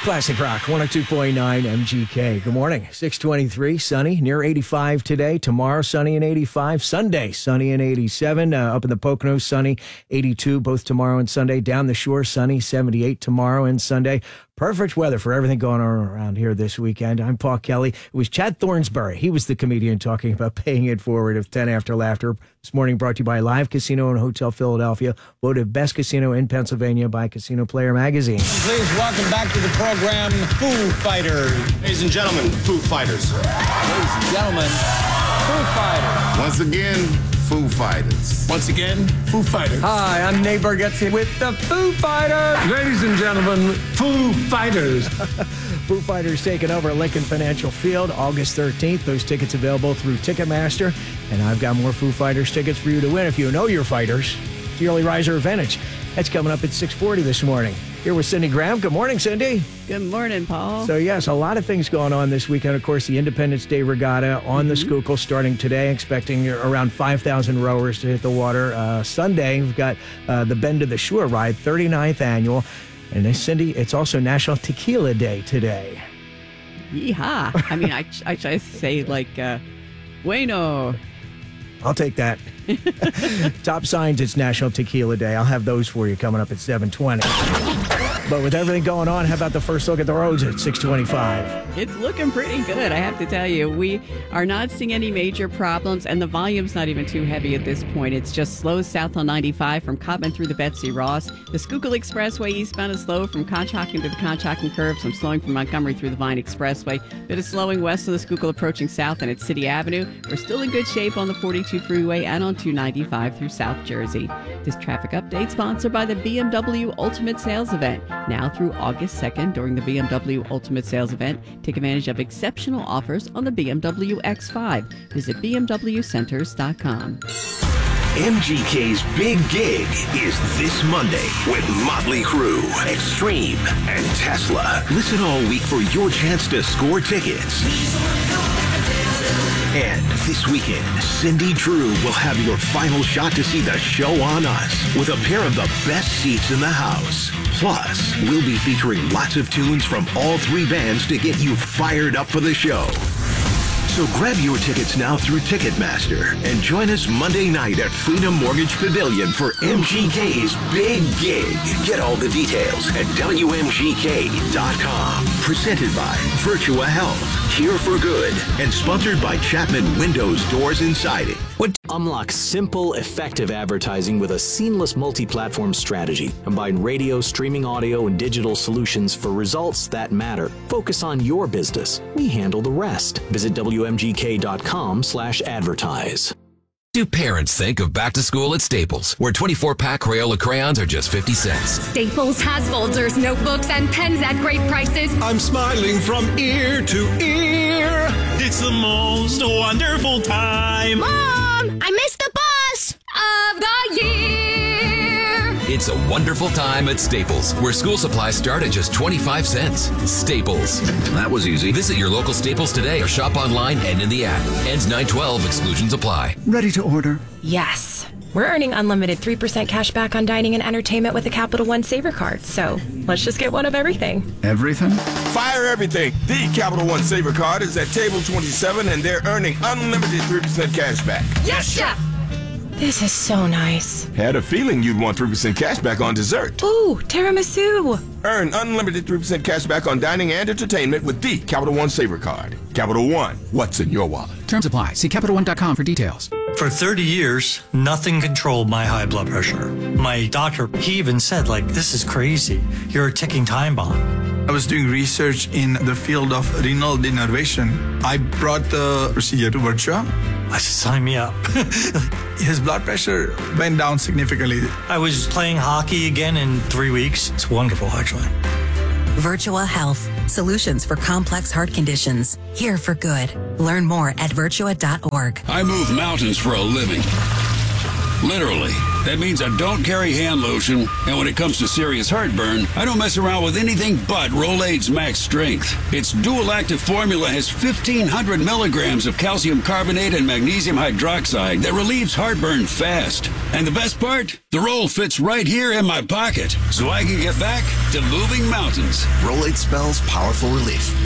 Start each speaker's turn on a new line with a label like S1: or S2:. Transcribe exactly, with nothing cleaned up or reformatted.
S1: Classic Rock, one oh two point nine M G K. Good morning. six twenty-three, sunny, near eighty-five today. Tomorrow, sunny and eighty-five. Sunday, sunny and eighty-seven. Uh, up in the Poconos, sunny, eighty-two, both tomorrow and Sunday. Down the shore, sunny, seventy-eight tomorrow and Sunday. Perfect weather for everything going on around here this weekend. I'm Paul Kelly. It was Chad Thornsberry. He was the comedian talking about paying it forward of ten After Laughter. This morning brought to you by Live Casino and Hotel Philadelphia, voted best casino in Pennsylvania by Casino Player magazine.
S2: Please welcome back to the program, Foo Fighters.
S3: Ladies and gentlemen, Foo Fighters.
S2: Ladies and gentlemen, Foo Fighters.
S3: Once again, Foo Fighters.
S2: Once again, Foo Fighters.
S1: Hi, I'm Nate Bargatze with the Foo Fighters.
S4: Ladies and gentlemen, Foo Fighters.
S1: Foo Fighters taking over Lincoln Financial Field August thirteenth. Those tickets available through Ticketmaster. And I've got more Foo Fighters tickets for you to win if you know your fighters. It's the Early Riser Advantage. That's coming up at six forty this morning. Here with Cindy Graham. Good morning, Cindy.
S5: Good morning, Paul.
S1: So, yes, a lot of things going on this weekend. Of course, the Independence Day Regatta on mm-hmm. the Schuylkill starting today, expecting around five thousand rowers to hit the water. Uh, Sunday, we've got uh, the Bend to the Shore ride, thirty-ninth annual. And uh, Cindy, it's also National Tequila Day today.
S5: Yeehaw. I mean, I, I try to say, like, uh, bueno.
S1: I'll take that. Top signs, it's National Tequila Day. I'll have those for you coming up at seven twenty. But with everything going on, how about the first look at the roads at six twenty-five?
S5: It's looking pretty good, I have to tell you. We are not seeing any major problems, and the volume's not even too heavy at this point. It's just slow south on ninety-five from Cottman through the Betsy Ross. The Schuylkill Expressway eastbound is slow from Conshohocken to the Conshohocken Curve. Some slowing from Montgomery through the Vine Expressway. Bit of slowing west of the Schuylkill approaching south and at City Avenue. We're still in good shape on the forty-two freeway and on two ninety-five through South Jersey. This traffic update sponsored by the B M W Ultimate Sales Event. Now through August second during the B M W Ultimate Sales Event, take advantage of exceptional offers on the B M W X five. Visit b m w centers dot com.
S6: M G K's Big Gig is this Monday with Motley Crue, Extreme, and Tesla. Listen all week for your chance to score tickets. And this weekend, Cindy Drew will have your final shot to see the show on us with a pair of the best seats in the house. Plus, we'll be featuring lots of tunes from all three bands to get you fired up for the show. So grab your tickets now through Ticketmaster and join us Monday night at Freedom Mortgage Pavilion for M G K's Big Gig. Get all the details at w m g k dot com. Presented by Virtua Health, Here for Good, and sponsored by Chapman Windows, Doors, and Siding.
S7: What unlock simple, effective advertising with a seamless multi-platform strategy. Combine radio, streaming audio, and digital solutions for results that matter. Focus on your business. We handle the rest. Visit w m g k dot com slash advertise.
S8: Do parents think of back to school at Staples, where twenty-four pack Crayola crayons are just fifty cents?
S9: Staples has folders, notebooks, and pens at great prices.
S10: I'm smiling from ear to ear. It's the most wonderful time.
S9: Mom, I missed the bus of the year.
S8: It's a wonderful time at Staples, where school supplies start at just twenty-five cents. Staples.
S6: That was easy.
S8: Visit your local Staples today or shop online and in the app. Ends nine twelve. Exclusions apply.
S11: Ready to order?
S12: Yes. We're earning unlimited three percent cash back on dining and entertainment with the Capital One Saver Card. So let's just get one of everything.
S11: Everything?
S13: Fire everything. The Capital One Saver Card is at table twenty-seven, and they're earning unlimited three percent cash back.
S9: Yes, Chef.
S12: This is so nice.
S13: Had a feeling you'd want three percent cash back on dessert.
S12: Ooh, tiramisu.
S13: Earn unlimited three percent cash back on dining and entertainment with the Capital One Saver Card. Capital One, what's in your wallet?
S14: Terms apply. See Capital One dot com for details.
S15: For thirty years, nothing controlled my high blood pressure. My doctor, he even said, like, this is crazy. You're a ticking time bomb.
S16: I was doing research in the field of renal denervation. I brought the procedure to Virtua.
S15: I said, sign me up.
S16: His blood pressure went down significantly.
S15: I was playing hockey again in three weeks. It's wonderful, actually.
S17: Virtua Health. Solutions for complex heart conditions. Here for good. Learn more at virtua dot org.
S18: I move mountains for a living. Literally
S11: That means I don't carry hand lotion, and when it comes to serious heartburn, I don't mess around with anything but Rolaids Max Strength. Its dual-active formula has fifteen hundred milligrams of calcium carbonate and magnesium hydroxide that relieves heartburn fast. And the best part? The roll fits right here in my pocket, so I can get back to moving mountains.
S18: Rolaids spells powerful relief.